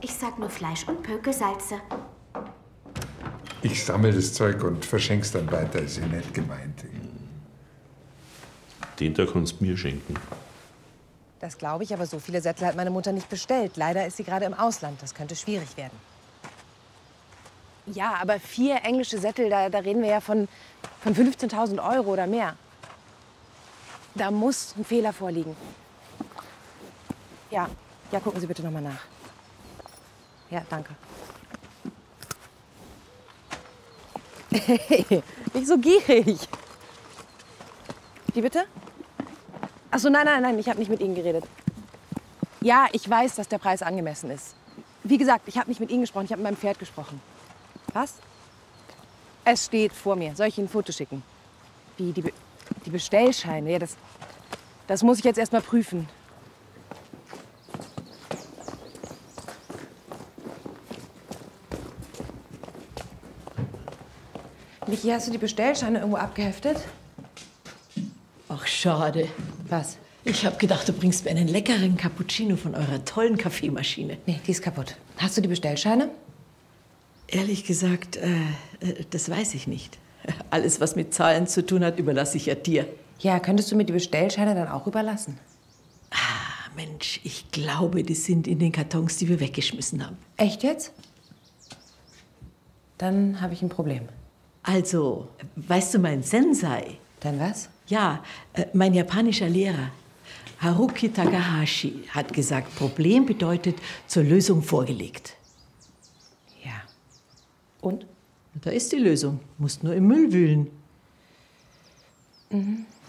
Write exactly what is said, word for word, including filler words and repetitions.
Ich sag nur Fleisch und Pökelsalze. Ich sammle das Zeug und verschenk's dann weiter, ist ja nett gemeint. Den da kannst du mir schenken. Das glaube ich, aber so viele Sättel hat meine Mutter nicht bestellt. Leider ist sie gerade im Ausland. Das könnte schwierig werden. Ja, aber vier englische Sättel, da, da reden wir ja von, von fünfzehntausend Euro oder mehr. Da muss ein Fehler vorliegen. Ja, ja, gucken Sie bitte noch mal nach. Ja, danke. Hey, nicht so gierig. Wie bitte? Ach so, nein, nein, nein, ich habe nicht mit Ihnen geredet. Ja, ich weiß, dass der Preis angemessen ist. Wie gesagt, ich habe nicht mit Ihnen gesprochen, ich habe mit meinem Pferd gesprochen. Was? Es steht vor mir. Soll ich Ihnen ein Foto schicken? Wie, die, Be die Bestellscheine? Ja, das, das muss ich jetzt erst mal prüfen. Niki, hast du die Bestellscheine irgendwo abgeheftet? Ach, schade. Was? Ich habe gedacht, du bringst mir einen leckeren Cappuccino von eurer tollen Kaffeemaschine. Nee, die ist kaputt. Hast du die Bestellscheine? Ehrlich gesagt, äh, das weiß ich nicht. Alles, was mit Zahlen zu tun hat, überlasse ich ja dir. Ja, könntest du mir die Bestellscheine dann auch überlassen? Ah, Mensch, ich glaube, die sind in den Kartons, die wir weggeschmissen haben. Echt jetzt? Dann habe ich ein Problem. Also, weißt du, mein Sensei? Dein was? Ja, äh, mein japanischer Lehrer, Haruki Takahashi, hat gesagt, Problem bedeutet zur Lösung vorgelegt. Ja. Und? Da ist die Lösung. Musst nur im Müll wühlen. Mhm.